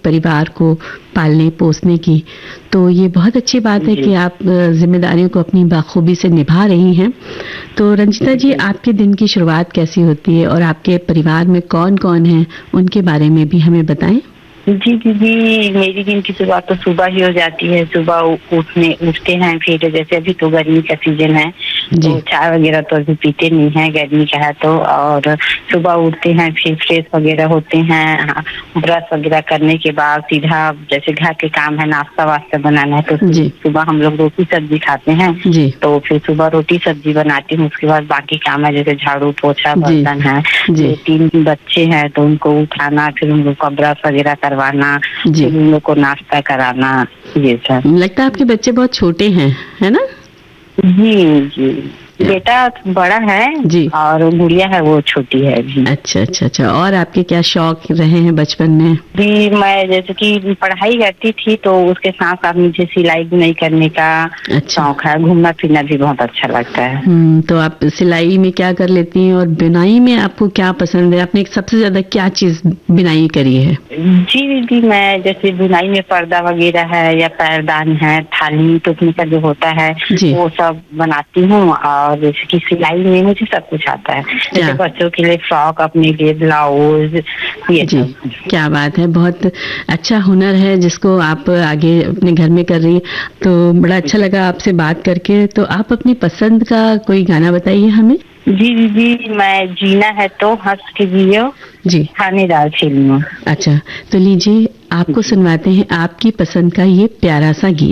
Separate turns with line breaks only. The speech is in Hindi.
परिवार को पालने पोसने की। तो ये बहुत अच्छी बात है कि आप जिम्मेदारियों को अपनी बाखूबी से निभा रही हैं। तो रंजिता जी, आपके दिन की शुरुआत कैसी होती है और आपके परिवार में कौन कौन है, उनके बारे में भी हमें बताएं।
जी दीदी, मेरी दिन की शुरुआत तो सुबह ही हो जाती है। सुबह उठते हैं, फिर जैसे अभी तो गर्मी का सीजन है तो चाय वगैरह तो अभी पीते नहीं है, गर्मी का है तो। और सुबह उठते हैं, फिर फ्रेश वगैरह होते हैं, ब्रश वगैरह करने के बाद सीधा जैसे घर के काम है, नाश्ता वास्ता बनाना है तो सुबह हम लोग रोटी सब्जी खाते हैं। तो फिर सुबह रोटी सब्जी बनाती हूँ। उसके बाद बाकी काम है जैसे झाड़ू पोछा, बर्तन है। 3 बच्चे हैं तो उनको उठाना, फिर उन लोग का ब्रश वगैरह करवाना, फिर उन लोग को नाश्ता कराना। ये सब।
लगता है आपके बच्चे बहुत छोटे हैं, है ना?
जी, बेटा बड़ा है जी और गुड़िया है वो छोटी है जी।
अच्छा। और आपके क्या शौक रहे हैं बचपन में?
जी, मैं जैसे कि पढ़ाई करती थी तो उसके साथ साथ मुझे सिलाई बुनाई करने का शौक है। घूमना फिरना भी बहुत अच्छा लगता है।
तो आप सिलाई में क्या कर लेती हैं और बुनाई में आपको क्या पसंद है? आपने सबसे ज्यादा क्या चीज बुनाई करी है?
जी दीदी, मैं जैसे बुनाई में पर्दा वगैरह है या पैरदान है, थाली टोकने का जो होता है वो सब बनाती हूँ। और जैसे कि सिलाई में मुझे सब कुछ आता है, जैसे बच्चों के लिए फ्रॉक, अपने लिए ब्लाउज, ये सब।
क्या बात है, बहुत अच्छा हुनर है जिसको आप आगे अपने घर में कर रही है। तो बड़ा अच्छा लगा आपसे बात करके। तो आप अपनी पसंद का कोई गाना बताइए हमें।
जी दीदी, मैं जीना है तो हंस के जियो जी, थानेदार फिल्म।
अच्छा, तो लीजिए आपको सुनवाते हैं आपकी पसंद का ये प्यारा सा गीत।